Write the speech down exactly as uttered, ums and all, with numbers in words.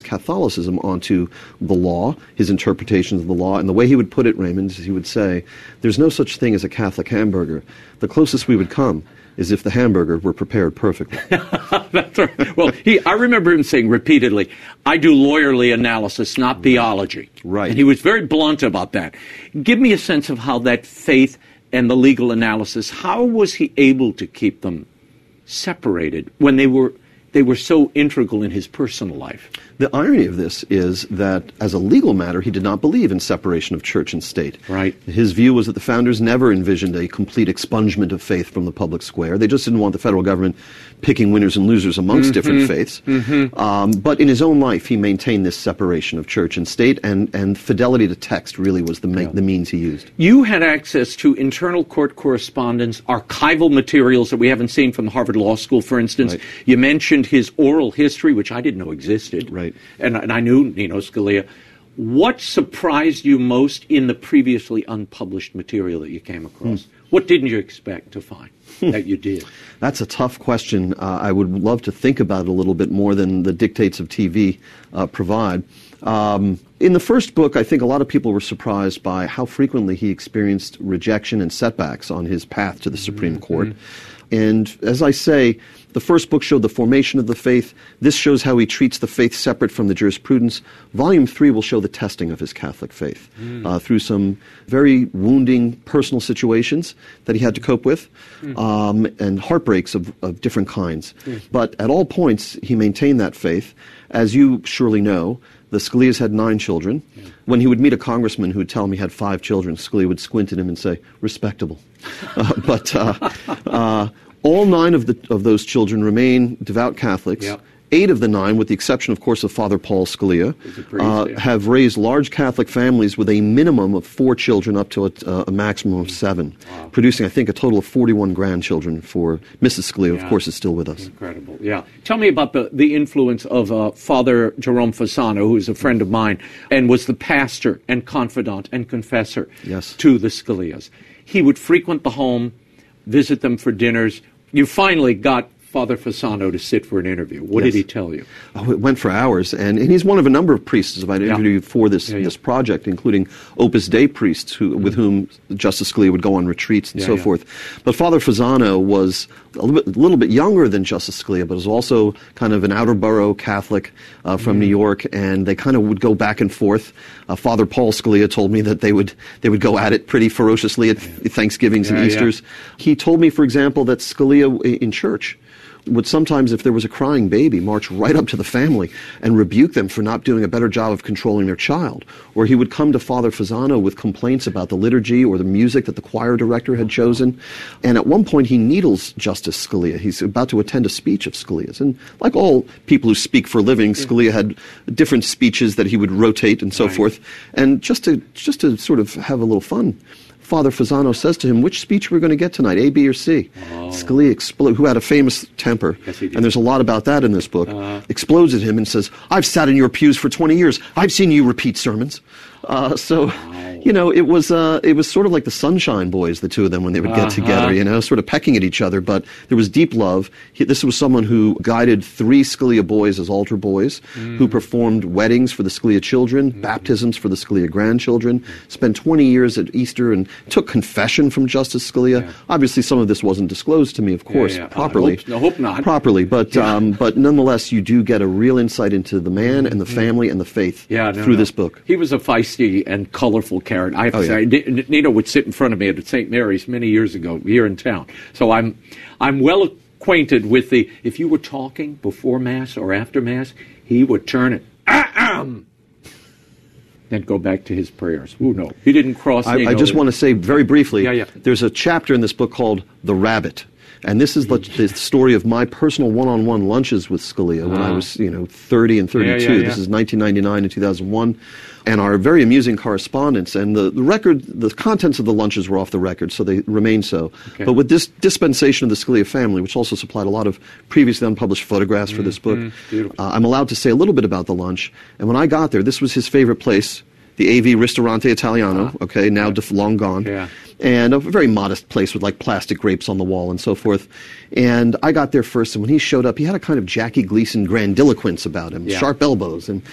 Catholicism onto the law, his interpretations of the law. And the way he would put it, Raymond, is he would say, there's no such thing as a Catholic hamburger. The closest we would come is if the hamburger were prepared perfectly. That's right. Well, he, I remember him saying repeatedly, I do lawyerly analysis, not theology. Right. And he was very blunt about that. Give me a sense of how that faith and the legal analysis, how was he able to keep them separated when they were they were so integral in his personal life? The irony of this is that, as a legal matter, he did not believe in separation of church and state. Right. His view was that the founders never envisioned a complete expungement of faith from the public square. They just didn't want the federal government picking winners and losers amongst mm-hmm. different faiths. Mm-hmm. Um, but in his own life, he maintained this separation of church and state, and, and fidelity to text really was the, ma- yeah. the means he used. You had access to internal court correspondence, archival materials that we haven't seen from the Harvard Law School, for instance. Right. You mentioned his oral history, which I didn't know existed. Right. And, and I knew Nino Scalia. What surprised you most in the previously unpublished material that you came across? Hmm. What didn't you expect to find that you did? That's a tough question. Uh, I would love to think about it a little bit more than the dictates of T V uh, provide. Um, in the first book, I think a lot of people were surprised by how frequently he experienced rejection and setbacks on his path to the Supreme mm-hmm. Court. And as I say, the first book showed the formation of the faith. This shows how he treats the faith separate from the jurisprudence. Volume three will show the testing of his Catholic faith mm. uh, through some very wounding personal situations that he had to cope with mm. um, and heartbreaks of, of different kinds. Mm. But at all points, he maintained that faith. As you surely know, the Scalias had nine children. Yeah. When he would meet a congressman who would tell him he had five children, Scalia would squint at him and say, respectable. uh, but uh, uh, all nine of the of those children remain devout Catholics. Yep. Eight of the nine, with the exception, of course, of Father Paul Scalia, priest, uh, yeah. have raised large Catholic families with a minimum of four children up to a, uh, a maximum of seven, wow. producing, I think, a total of forty-one grandchildren for Missus Scalia, yeah. of course, is still with us. Incredible, yeah. Tell me about the, the influence of uh, Father Jerome Fasano, who is a friend of mine, and was the pastor and confidant and confessor yes. to the Scalias. He would frequent the home, visit them for dinners. You finally got Father Fasano to sit for an interview. What yes. did he tell you? Oh, it went for hours, and, and he's one of a number of priests I've yeah. interviewed for this yeah, yeah. this project, including Opus Dei priests who, mm-hmm. with whom Justice Scalia would go on retreats and yeah, so yeah. forth. But Father Fasano was a little, bit, a little bit younger than Justice Scalia, but was also kind of an outer borough Catholic uh, from mm-hmm. New York, and they kind of would go back and forth. Uh, Father Paul Scalia told me that they would they would go at it pretty ferociously at yeah. Thanksgivings yeah, and Easters. Yeah. He told me, for example, that Scalia in church would sometimes, if there was a crying baby, march right up to the family and rebuke them for not doing a better job of controlling their child. Or he would come to Father Fasano with complaints about the liturgy or the music that the choir director had chosen. And at one point, he needles Justice Scalia. He's about to attend a speech of Scalia's. And like all people who speak for a living, Scalia had different speeches that he would rotate and so right. forth. And just to just to sort of have a little fun, Father Fasano says to him, which speech we're going to get tonight, A, B, or C? Oh. Scalia, explo- who had a famous temper, yes, he did. And there's a lot about that in this book, uh, explodes at him and says, I've sat in your pews for twenty years. I've seen you repeat sermons. Uh, so, wow. you know, it was uh, it was sort of like the Sunshine Boys, the two of them, when they would get uh-huh. together, you know, sort of pecking at each other. But there was deep love. He, this was someone who guided three Scalia boys as altar boys, mm. who performed weddings for the Scalia children, mm. baptisms for the Scalia grandchildren, mm. spent twenty years at Easter and took confession from Justice Scalia. Yeah. Obviously, some of this wasn't disclosed to me, of course, yeah, yeah. properly. I hope, I hope not. Properly, but yeah. um, but nonetheless, you do get a real insight into the man and the family and the faith yeah, no, through no. this book. He was a feisty and colorful character. I have to oh, say, yeah. Nino would sit in front of me at Saint Mary's many years ago here in town. So I'm I'm well acquainted with the, if you were talking before Mass or after Mass, he would turn it, ah-um, then go back to his prayers. Ooh, no, he didn't cross I, I just want to say very briefly, yeah, yeah. there's a chapter in this book called The Rabbit. And this is the, the story of my personal one-on-one lunches with Scalia when uh, I was, you know, thirty and thirty-two. Yeah, yeah, yeah. This is nineteen ninety-nine and two thousand one. And our very amusing correspondence. And the, the record, the contents of the lunches were off the record, so they remain so. Okay. But with this dispensation of the Scalia family, which also supplied a lot of previously unpublished photographs mm, for this book, mm, uh, I'm allowed to say a little bit about the lunch. And when I got there, this was his favorite place, the A V Ristorante Italiano, ah, okay, now yeah. long gone. Yeah. And a very modest place with like plastic grapes on the wall and so forth. And I got there first, and when he showed up, he had a kind of Jackie Gleason grandiloquence about him, yeah. sharp elbows, and